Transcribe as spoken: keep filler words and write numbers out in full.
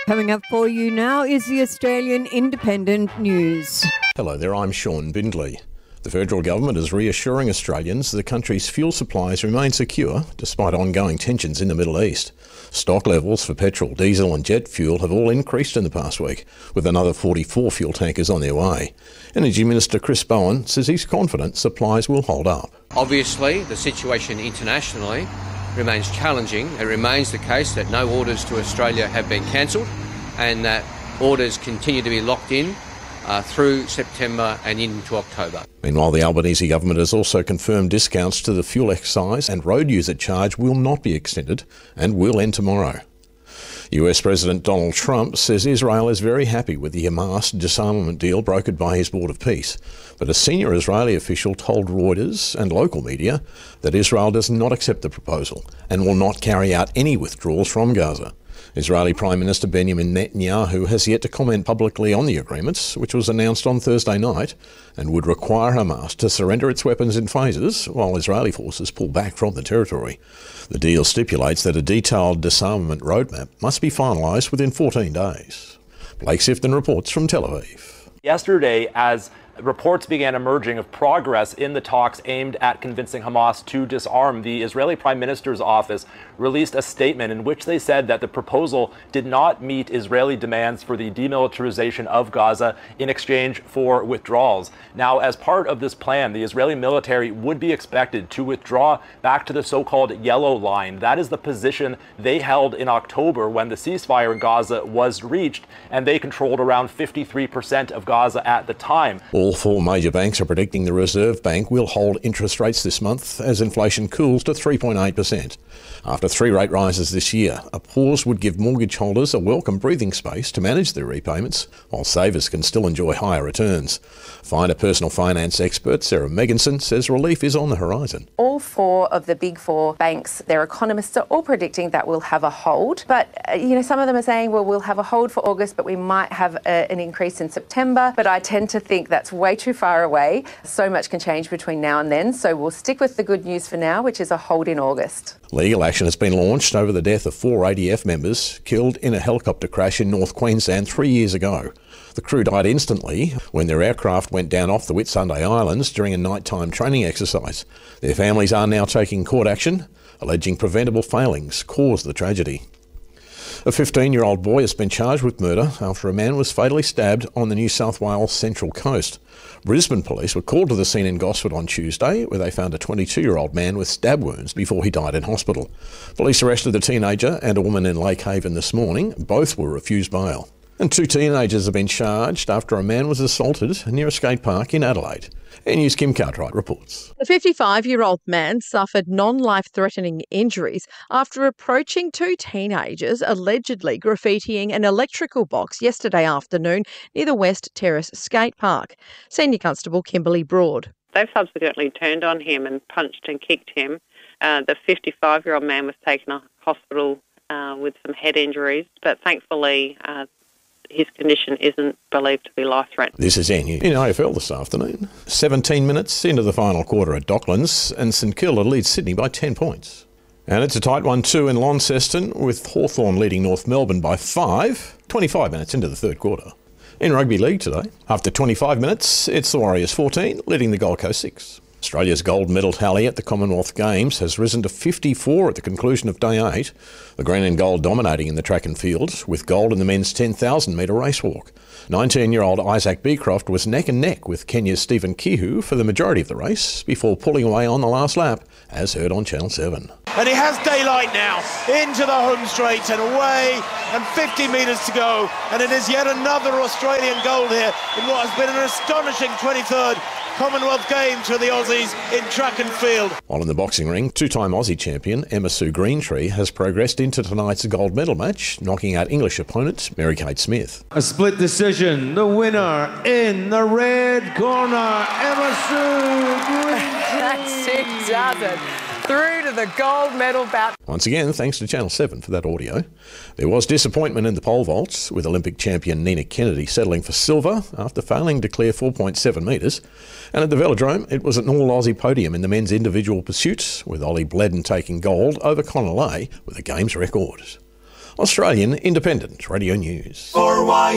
Coming up for you now is the Australian Independent News. Hello there, I'm Sean Bindley. The federal government is reassuring Australians the country's fuel supplies remain secure despite ongoing tensions in the Middle East. Stock levels for petrol, diesel and jet fuel have all increased in the past week, with another forty-four fuel tankers on their way. Energy Minister Chris Bowen says he's confident supplies will hold up. Obviously, the situation internationally remains challenging. It remains the case that no orders to Australia have been cancelled and that orders continue to be locked in uh, through September and into October. Meanwhile, the Albanese government has also confirmed discounts to the fuel excise and road user charge will not be extended and will end tomorrow. U S President Donald Trump says Israel is very happy with the Hamas disarmament deal brokered by his Board of Peace. But a senior Israeli official told Reuters and local media that Israel does not accept the proposal and will not carry out any withdrawals from Gaza. Israeli Prime Minister Benjamin Netanyahu has yet to comment publicly on the agreements, which was announced on Thursday night, and would require Hamas to surrender its weapons in phases while Israeli forces pull back from the territory. The deal stipulates that a detailed disarmament roadmap must be finalised within fourteen days. Blake Sifton reports from Tel Aviv. Yesterday, as reports began emerging of progress in the talks aimed at convincing Hamas to disarm, the Israeli Prime Minister's office released a statement in which they said that the proposal did not meet Israeli demands for the demilitarization of Gaza in exchange for withdrawals. Now, as part of this plan, the Israeli military would be expected to withdraw back to the so-called yellow line. That is the position they held in October when the ceasefire in Gaza was reached, and they controlled around fifty-three percent of Gaza at the time. All four major banks are predicting the Reserve Bank will hold interest rates this month as inflation cools to three point eight percent. After three rate rises this year, a pause would give mortgage holders a welcome breathing space to manage their repayments, while savers can still enjoy higher returns. Finder personal finance expert Sarah Megginson says relief is on the horizon. All four of the big four banks, their economists are all predicting that we'll have a hold. But, uh, you know, some of them are saying, well, we'll have a hold for August, but we might have a, an increase in September. But I tend to think that's way too far away. So much can change between now and then. So we'll stick with the good news for now, which is a hold in August. Legal action has been launched over the death of four A D F members killed in a helicopter crash in North Queensland three years ago. The crew died instantly when their aircraft went down off the Whitsunday Islands during a nighttime training exercise. Their families are now taking court action, alleging preventable failings caused the tragedy. A fifteen-year-old boy has been charged with murder after a man was fatally stabbed on the New South Wales Central Coast. Brisbane police were called to the scene in Gosford on Tuesday, where they found a twenty-two-year-old man with stab wounds before he died in hospital. Police arrested the teenager and a woman in Lake Haven this morning. Both were refused bail. And two teenagers have been charged after a man was assaulted near a skate park in Adelaide. N News' Kim Cartwright reports. The fifty-five-year-old man suffered non-life-threatening injuries after approaching two teenagers allegedly graffitiing an electrical box yesterday afternoon near the West Terrace skate park. Senior Constable Kimberly Broad. They've subsequently turned on him and punched and kicked him. Uh, the fifty-five-year-old man was taken to hospital uh, with some head injuries, but thankfully uh, his condition isn't believed to be life-threatening. This is N U. In A F L this afternoon, seventeen minutes into the final quarter at Docklands, and St Kilda leads Sydney by ten points. And it's a tight one too in Launceston, with Hawthorn leading North Melbourne by five, twenty-five minutes into the third quarter. In Rugby League today, after twenty-five minutes, it's the Warriors fourteen, leading the Gold Coast six. Australia's gold medal tally at the Commonwealth Games has risen to fifty-four at the conclusion of day eight, the green and gold dominating in the track and field, with gold in the men's ten thousand metre race walk. nineteen-year-old Isaac Beecroft was neck and neck with Kenya's Stephen Kihu for the majority of the race, before pulling away on the last lap, as heard on Channel seven. And he has daylight now, into the home straight and away, and fifty metres to go, and it is yet another Australian gold here in what has been an astonishing twenty-third Commonwealth Games for the Aussies in track and field. While in the boxing ring, two-time Aussie champion Emma Sue Greentree has progressed into tonight's gold medal match, knocking out English opponent Mary-Kate Smith. A split decision, the winner in the red corner, Emma Sue Greentree. That suit does it. Through to the gold medal bout. Once again, thanks to Channel seven for that audio. There was disappointment in the pole vaults, with Olympic champion Nina Kennedy settling for silver after failing to clear four point seven metres. And at the Velodrome, it was an all-Aussie podium in the men's individual pursuit, with Ollie Bledden taking gold over Connor Lay with a games record. Australian Independent Radio News.